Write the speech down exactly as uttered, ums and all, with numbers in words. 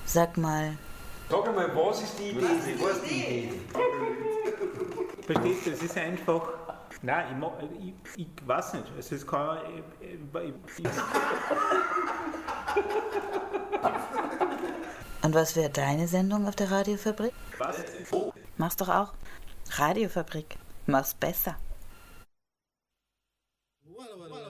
Sag mal. Sag einmal, was ist die Idee? Was ist die Idee? Verstehst du, es ist einfach. Nein, ich, mag, ich, ich weiß nicht. Also es kann. Ich, ich, ich, Und was wäre deine Sendung auf der Radiofabrik? was? Mach's doch auch. Radiofabrik. Mach's besser. Voilà, voilà.